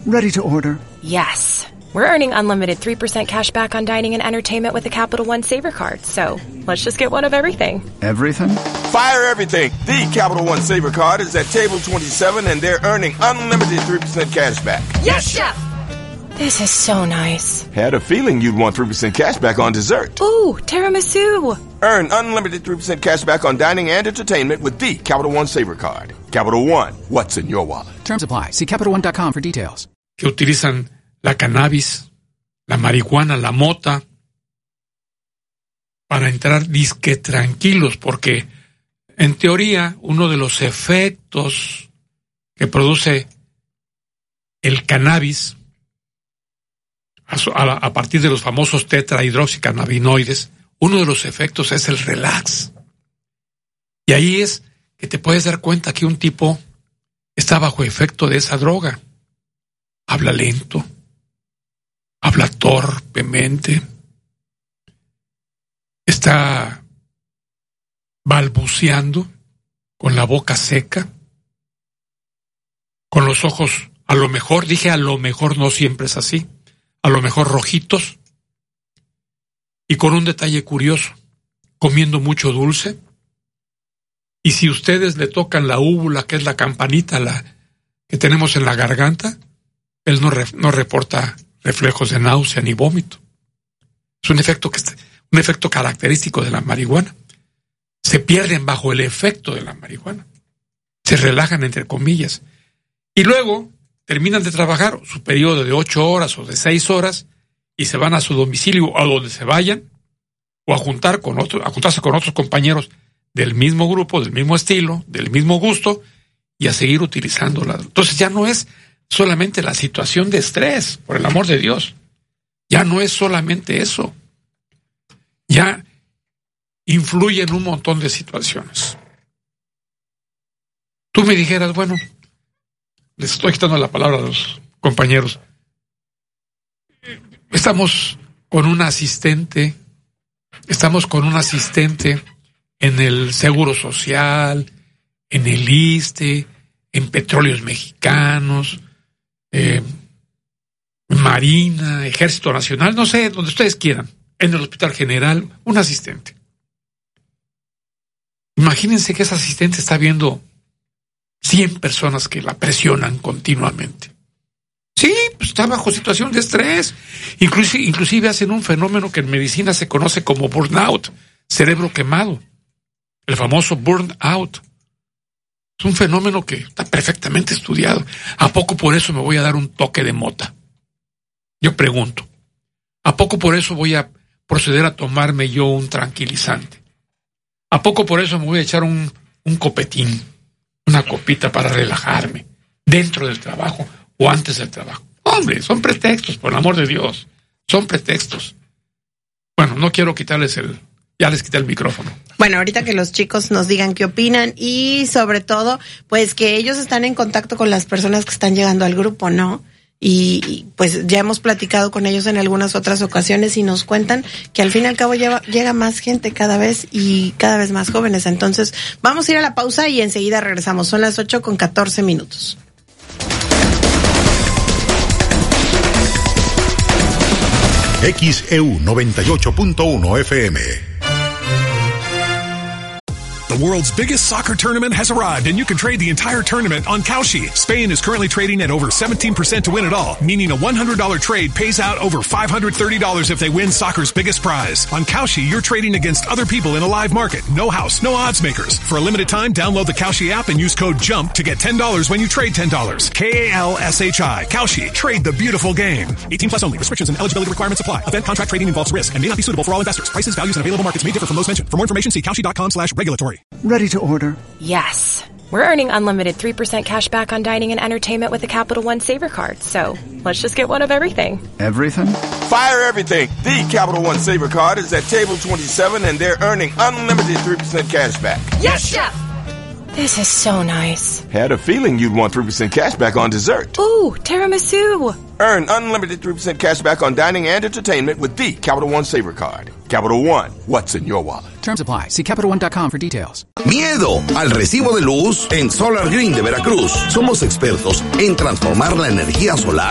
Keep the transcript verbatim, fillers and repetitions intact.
Ready to order. Yes. We're earning unlimited three percent cash back on dining and entertainment with the Capital One Saver Card. So let's just get one of everything. Everything? Fire everything. The Capital One Saver Card is at table twenty-seven and they're earning unlimited three percent cash back. Yes, Chef! This is so nice. Had a feeling you'd want three percent cash back on dessert. Ooh, tiramisu. Earn unlimited three percent cash back on dining and entertainment with the Capital One Saver Card. Capital One, what's in your wallet? Terms apply. See Capital One dot com for details. Que utilizan la cannabis, la marihuana, la mota, para entrar disque tranquilos, porque en teoría uno de los efectos que produce el cannabis a, a partir de los famosos tetrahidroxicannabinoides, uno de los efectos es el relax. Y ahí es que te puedes dar cuenta que un tipo está bajo efecto de esa droga. Habla lento, habla torpemente, está balbuceando, con la boca seca, con los ojos, a lo mejor, dije a lo mejor, no siempre es así, a lo mejor rojitos, y con un detalle curioso, comiendo mucho dulce, y si ustedes le tocan la úvula, que es la campanita la que tenemos en la garganta, él no, re, no reporta reflejos de náusea ni vómito. Es un efecto, que, un efecto característico de la marihuana. Se pierden bajo el efecto de la marihuana. Se relajan, entre comillas. Y luego terminan de trabajar su periodo de ocho horas o de seis horas y se van a su domicilio o a donde se vayan o a, juntar con otro, a juntarse con otros compañeros del mismo grupo, del mismo estilo, del mismo gusto y a seguir utilizándola. Entonces ya no es solamente la situación de estrés, por el amor de Dios. Ya no es solamente eso. Ya influye en un montón de situaciones. Tú me dijeras, bueno, les estoy quitando la palabra a los compañeros. Estamos con un asistente, estamos con un asistente en el Seguro Social, en el ISSSTE, en Petróleos Mexicanos, eh, Marina, Ejército Nacional, no sé, donde ustedes quieran, en el Hospital General, un asistente. Imagínense que ese asistente está viendo cien personas que la presionan continuamente. Sí, pues está bajo situación de estrés. Inclusive, inclusive hacen un fenómeno que en medicina se conoce como burnout, cerebro quemado. El famoso burnout. Es un fenómeno que está perfectamente estudiado. ¿A poco por eso me voy a dar un toque de mota? Yo pregunto. ¿A poco por eso voy a proceder a tomarme yo un tranquilizante? ¿A poco por eso me voy a echar un, un copetín, una copita para relajarme, dentro del trabajo o antes del trabajo? Hombre, son pretextos, por el amor de Dios. Son pretextos. Bueno, no quiero quitarles el... Ya les quité el micrófono. Bueno, ahorita que los chicos nos digan qué opinan y sobre todo, pues que ellos están en contacto con las personas que están llegando al grupo, ¿no? Y, y pues ya hemos platicado con ellos en algunas otras ocasiones y nos cuentan que al fin y al cabo lleva, llega más gente cada vez y cada vez más jóvenes. Entonces, vamos a ir a la pausa y enseguida regresamos. Son las ocho con catorce minutos. X E U noventa y ocho punto uno F M. The world's biggest soccer tournament has arrived, and you can trade the entire tournament on Kalshi. Spain is currently trading at over seventeen percent to win it all, meaning a one hundred dollars trade pays out over five hundred thirty dollars if they win soccer's biggest prize. On Kalshi, you're trading against other people in a live market. No house, no odds makers. For a limited time, download the Kalshi app and use code JUMP to get ten dollars when you trade ten dollars. K A L S H I. Kalshi. Trade the beautiful game. eighteen plus only. Restrictions and eligibility requirements apply. Event contract trading involves risk and may not be suitable for all investors. Prices, values, and available markets may differ from those mentioned. For more information, see kalshi.com slash regulatory. Ready to order. Yes. We're earning unlimited three percent cash back on dining and entertainment with the Capital One Saver Card. So let's just get one of everything. Everything? Fire everything. The Capital One Saver Card is at table twenty-seven and they're earning unlimited three percent cash back. Yes, Chef! This is so nice. Had a feeling you'd want three percent cash back on dessert. Ooh, tiramisu. Earn unlimited three percent cash back on dining and entertainment with the Capital One Saver Card. Capital One, what's in your wallet? Terms apply. See Capital One dot com for details. Miedo al recibo de luz en Solar Green de Veracruz. Somos expertos en transformar la energía solar